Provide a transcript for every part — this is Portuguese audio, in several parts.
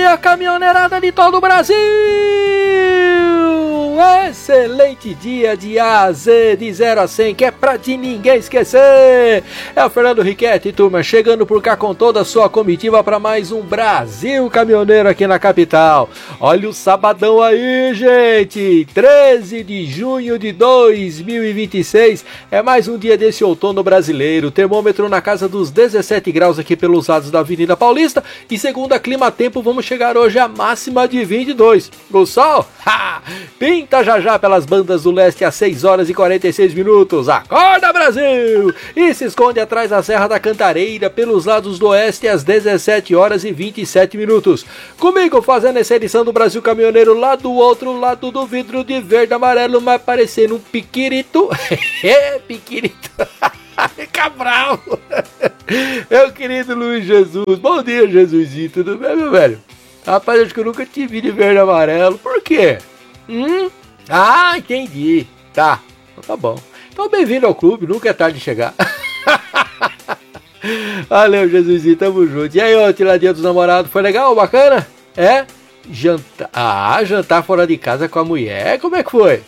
dia, caminhoneirada de todo o Brasil! Excelente dia de A a Z, de 0 a 100, que é pra de ninguém esquecer! É o Fernando Riquetti, turma, chegando por cá com toda a sua comitiva para mais um Brasil Caminhoneiro aqui na capital. Olha o sabadão aí, gente! 13 de junho de 2026, é mais um dia desse outono brasileiro, termômetro na casa dos 17 graus aqui pelos lados da Avenida Paulista, e segundo a Clima Tempo, vamos chegar hoje à máxima de 22. O sol, pinta já pelas bandas do leste às 6 horas e 46 minutos. Acorda, Brasil! E se esconde atrás da Serra da Cantareira, pelos lados do oeste, às 17 horas e 27 minutos. Comigo, fazendo essa edição do Brasil Caminhoneiro, lá do outro lado do vidro de verde e amarelo, mas parecendo um piquirito. Piquirito. Cabral. Meu querido Luiz Jesus. Bom dia, Jesusinho. Tudo bem, meu velho? Rapaz, acho que eu nunca te vi de verde e amarelo. Por quê? Ah, entendi. Tá bom. Então, bem-vindo ao clube. Nunca é tarde de chegar. Valeu, Jesusinho. Tamo junto. E aí, ontem, lá dia dos namorados, foi legal? Bacana? É? Jantar fora de casa com a mulher. Como é que foi?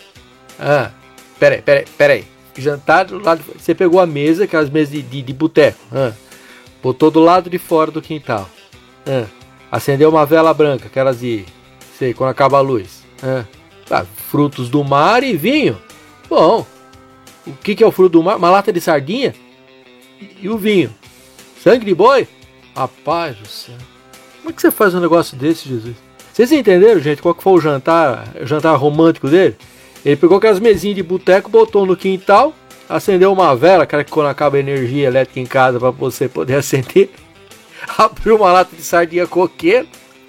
Peraí. Jantar do lado... Você pegou a mesa, aquelas mesas de boteco. Botou do lado de fora do quintal. Acendeu uma vela branca, aquelas de... Sei, quando acaba a luz. Frutos do mar e vinho. Bom, o que é o fruto do mar? Uma lata de sardinha e o vinho. Sangue de boi? Rapaz do céu. Como é que você faz um negócio desse, Jesus? Vocês entenderam, gente, qual que foi o jantar romântico dele? Ele pegou aquelas mesinhas de boteco, botou no quintal, acendeu uma vela, cara, que quando acaba a energia elétrica em casa para você poder acender, abriu uma lata de sardinha coqueira,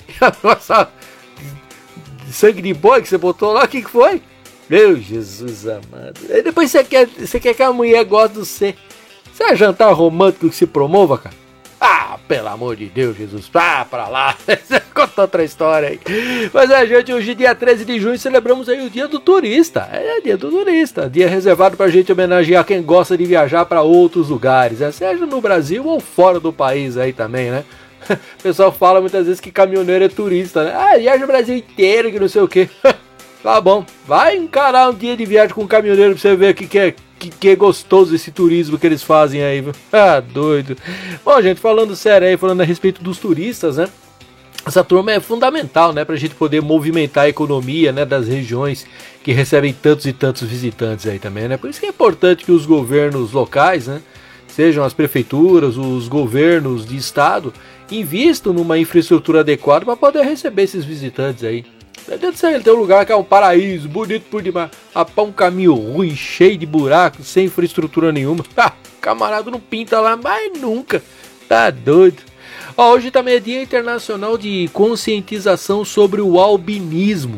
sangue de boi que você botou lá, o que foi? Meu Jesus amado. Aí depois você quer que a mulher goste do você. Você é jantar romântico que se promova, cara? Pelo amor de Deus, Jesus, pra lá. Você contou outra história aí. Mas gente, hoje, dia 13 de junho, celebramos aí o Dia do Turista. É Dia do Turista. Dia reservado pra gente homenagear quem gosta de viajar para outros lugares, seja no Brasil ou fora do país aí também, né? O pessoal fala muitas vezes que caminhoneiro é turista, né? Viaja o Brasil inteiro, que não sei o quê. Tá bom, vai encarar um dia de viagem com um caminhoneiro pra você ver que é gostoso esse turismo que eles fazem aí, viu? Doido. Bom, gente, falando sério aí, falando a respeito dos turistas, né? Essa turma é fundamental, né? Pra gente poder movimentar a economia, né? Das regiões que recebem tantos e tantos visitantes aí também, né? Por isso que é importante que os governos locais, né? Sejam as prefeituras, os governos de estado, invistam numa infraestrutura adequada para poder receber esses visitantes aí. Dentro de ter um lugar que é um paraíso, bonito por demais. Um caminho ruim, cheio de buracos, sem infraestrutura nenhuma. Camarada não pinta lá, mas nunca. Tá doido. Hoje também é Dia Internacional de Conscientização sobre o Albinismo.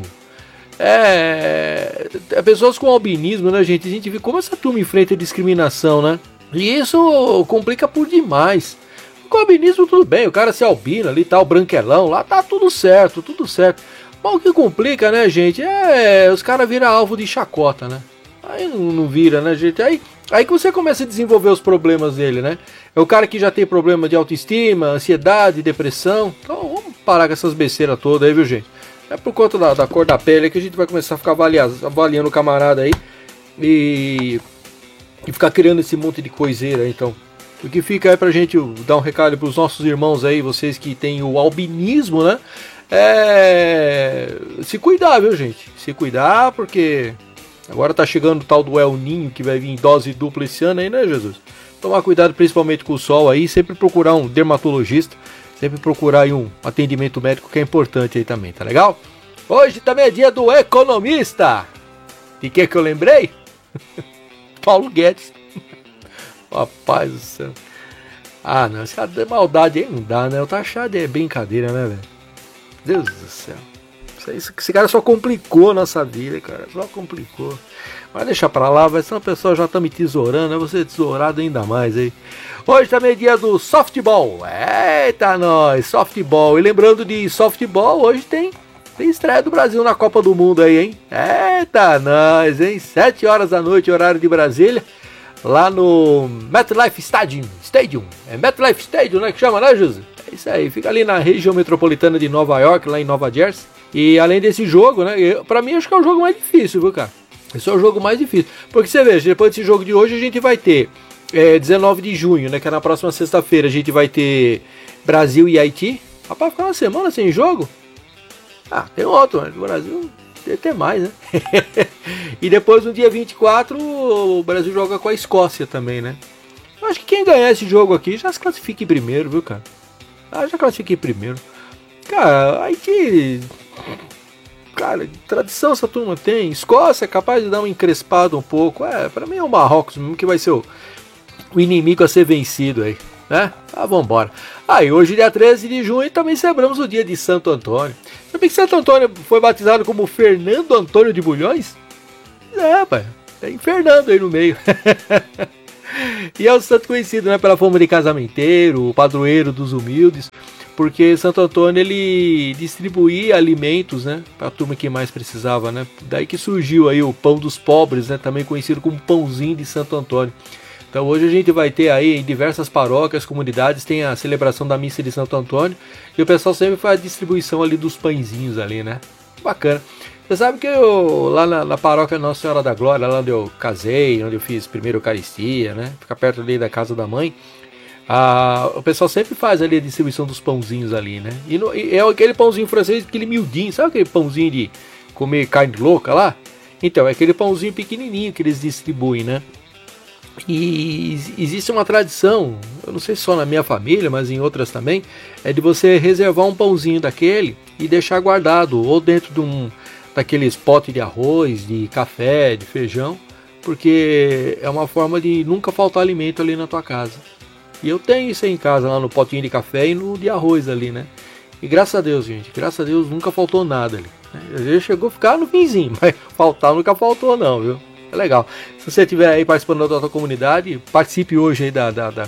Pessoas com albinismo, né, gente? A gente vê como essa turma enfrenta a discriminação, né? E isso complica por demais. Com o albinismo tudo bem, o cara se albina ali, tá o branquelão lá, tá tudo certo. Mas o que complica, né, gente, os caras viram alvo de chacota, né? Aí não vira, né, gente? Aí que você começa a desenvolver os problemas dele, né? É o cara que já tem problema de autoestima, ansiedade, depressão. Então vamos parar com essas besteiras todas aí, viu, gente? É por conta da cor da pele que a gente vai começar a ficar avaliando o camarada aí e ficar criando esse monte de coiseira, então. O que fica aí pra gente dar um recado pros nossos irmãos aí, vocês que têm o albinismo, né? Se cuidar, viu, gente? Se cuidar, porque agora tá chegando o tal do El Ninho, que vai vir em dose dupla esse ano aí, né, Jesus? Tomar cuidado principalmente com o sol aí, sempre procurar um dermatologista, sempre procurar aí um atendimento médico que é importante aí também, tá legal? Hoje também é dia do economista. De que eu lembrei? Paulo Guedes. Rapaz do céu. Não, essa maldade aí não dá, né? O taxado é brincadeira, né, velho? Deus do céu. Esse cara só complicou a nossa vida, cara. Só complicou. Mas deixa pra lá, senão a pessoa já tá me tesourando, né? Você é tesourado ainda mais aí. Hoje também é dia do softball. Eita, nós, softball. E lembrando de softball, hoje tem estreia do Brasil na Copa do Mundo aí, hein? Eita, nós, hein? 7 horas da noite, horário de Brasília. Lá no MetLife Stadium. É MetLife Stadium, né? Que chama, né, José? É É isso aí, fica ali na região metropolitana de Nova York, lá em Nova Jersey. E além desse jogo, né, pra mim acho que é o jogo mais difícil, viu, cara? Esse é o jogo mais difícil. Porque você veja, depois desse jogo de hoje a gente vai ter 19 de junho, né, que é na próxima sexta-feira, a gente vai ter Brasil e Haiti. Rapaz, ficar uma semana sem jogo? Ah, tem outro, mas o Brasil tem até mais, né? E depois no dia 24 o Brasil joga com a Escócia também, né? Eu acho que quem ganhar esse jogo aqui já se classifica em primeiro, viu, cara? Já classifica em primeiro. Cara, Haiti... Cara, tradição essa turma tem. Escócia é capaz de dar uma encrespada um pouco. Pra mim é o Marrocos mesmo que vai ser o inimigo a ser vencido aí, né? Vambora. E hoje, dia 13 de junho, também celebramos o dia de Santo Antônio. Sabia que Santo Antônio foi batizado como Fernando Antônio de Bulhões? Rapaz, tem Fernando aí no meio. E é um santo conhecido, né, pela fama de casamenteiro, o padroeiro dos humildes, porque Santo Antônio ele distribuía alimentos, né, para a turma que mais precisava, né? Daí que surgiu aí o pão dos pobres, né, também conhecido como pãozinho de Santo Antônio. Então hoje a gente vai ter aí em diversas paróquias, comunidades, tem a celebração da missa de Santo Antônio e o pessoal sempre faz a distribuição ali dos pãezinhos ali, né? Bacana. Você sabe que eu, lá na paróquia Nossa Senhora da Glória, lá onde eu casei, onde eu fiz primeira Eucaristia, né? Fica perto ali da casa da mãe. O pessoal sempre faz ali a distribuição dos pãozinhos ali, né? E é aquele pãozinho francês, aquele miudinho, sabe aquele pãozinho de comer carne louca lá? Então, é aquele pãozinho pequenininho que eles distribuem, né? E existe uma tradição, eu não sei só na minha família, mas em outras também, é de você reservar um pãozinho daquele e deixar guardado, ou dentro de daqueles potes de arroz, de café, de feijão, porque é uma forma de nunca faltar alimento ali na tua casa. E eu tenho isso aí em casa, lá no potinho de café e no de arroz ali, né? E graças a Deus, gente, graças a Deus nunca faltou nada ali. Às vezes chegou a ficar no finzinho, mas faltar nunca faltou não, viu? É legal. Se você estiver aí participando da tua comunidade, participe hoje aí da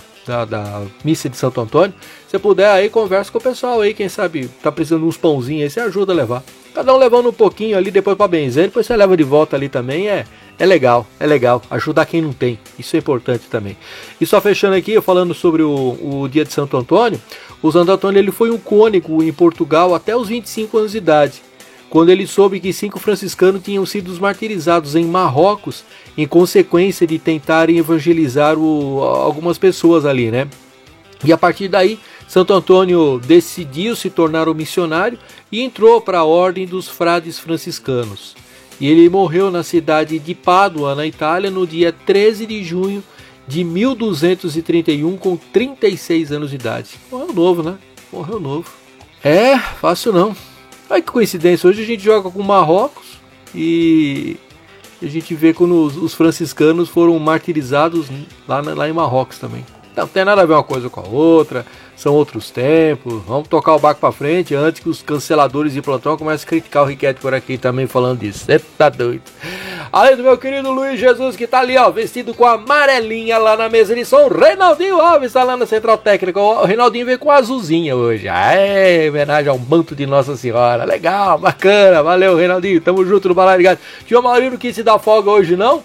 missa de Santo Antônio. Se você puder aí, conversa com o pessoal aí, quem sabe tá precisando de uns pãozinhos aí, você ajuda a levar. Cada um levando um pouquinho ali, depois pra benzer, depois você leva de volta ali também, é legal, ajudar quem não tem, isso é importante também. E só fechando aqui, eu falando sobre o dia de Santo Antônio, o Santo Antônio ele foi um cônego em Portugal até os 25 anos de idade, quando ele soube que 5 franciscanos tinham sido martirizados em Marrocos, em consequência de tentarem evangelizar algumas pessoas ali, né? E a partir daí, Santo Antônio decidiu se tornar um missionário e entrou para a ordem dos frades franciscanos. E ele morreu na cidade de Pádua, na Itália, no dia 13 de junho de 1231, com 36 anos de idade. Morreu novo, né? Morreu novo. Fácil não. Olha que coincidência, hoje a gente joga com Marrocos e a gente vê quando os franciscanos foram martirizados lá em Marrocos também. Não tem nada a ver uma coisa com a outra, são outros tempos, vamos tocar o barco pra frente antes que os canceladores de plantão comecem a criticar o Riquete por aqui também falando disso. Você tá doido. Além do meu querido Luiz Jesus, que tá ali, ó, vestido com a amarelinha lá na mesa de som, Reinaldinho Alves tá lá na Central Técnica. O Reinaldinho veio com a azulzinha hoje. Homenagem ao manto de Nossa Senhora. Legal, bacana, valeu Reinaldinho, tamo junto no Balaio de Gás. Tio Maurinho não quis se dar folga hoje não?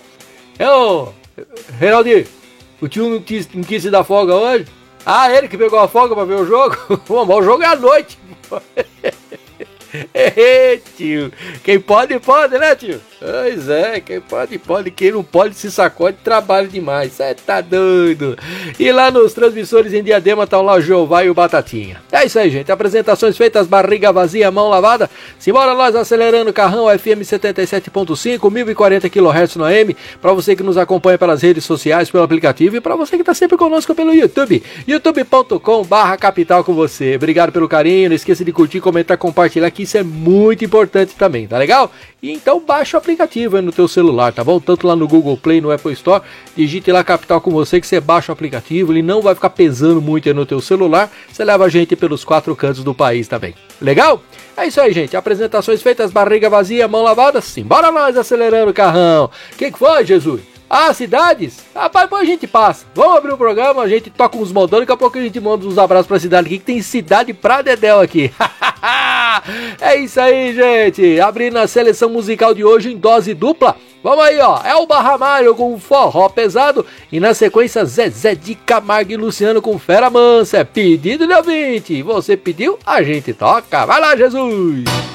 Reinaldinho, o tio não quis se dar folga hoje? Ele que pegou a folga pra ver o jogo? O jogo é à noite. Tio, quem pode, né, tio? Pois é, quem pode, quem não pode se sacode, trabalha demais, cê tá doido. E lá nos transmissores em Diadema tá lá o Jeová e o Batatinha. É isso aí, gente, apresentações feitas, barriga vazia, mão lavada. Simbora nós acelerando o carrão, FM 77.5, 1040 kHz no AM, pra você que nos acompanha pelas redes sociais, pelo aplicativo e pra você que tá sempre conosco pelo YouTube, youtube.com/capital com você. Obrigado pelo carinho, não esqueça de curtir, comentar, compartilhar, que isso é muito importante também, tá legal? E então baixa o aplicativo aí no teu celular, tá bom? Tanto lá no Google Play, no Apple Store, digite lá Capital com você que você baixa o aplicativo, ele não vai ficar pesando muito aí no teu celular, você leva a gente pelos 4 cantos do país também. Legal? É isso aí, gente. Apresentações feitas, barriga vazia, mão lavada, simbora nós acelerando o carrão. Que foi, Jesus? Cidades? Rapaz, depois a gente passa. Vamos abrir o programa, a gente toca uns modão, daqui a pouco a gente manda uns abraços pra cidade aqui, que tem cidade pra dedéu aqui. É isso aí, gente. Abrindo a seleção musical de hoje em dose dupla. Vamos aí, ó. Elba Ramalho com Forró Pesado. E na sequência, Zezé de Camargo e Luciano com Fera Mansa. É pedido de ouvinte. Você pediu, a gente toca. Vai lá, Jesus!